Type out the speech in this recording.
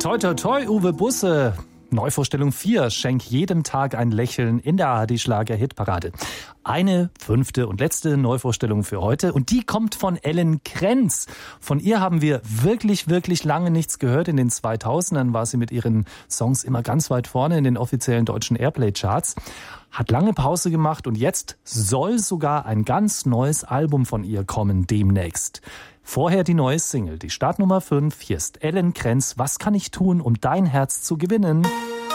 Toi, toi, toi, Uwe Busse. Neuvorstellung 4, schenk jedem Tag ein Lächeln in der ARD-Schlager-Hitparade. Eine 5. und letzte Neuvorstellung für heute und die kommt von Ellen Krenz. Von ihr haben wir wirklich, wirklich lange nichts gehört. In den 2000ern war sie mit ihren Songs immer ganz weit vorne in den offiziellen deutschen Airplay-Charts. Hat lange Pause gemacht und jetzt soll sogar ein ganz neues Album von ihr kommen demnächst. Vorher die neue Single, die Startnummer 5. Hier ist Ellen Krenz. Was kann ich tun, um dein Herz zu gewinnen?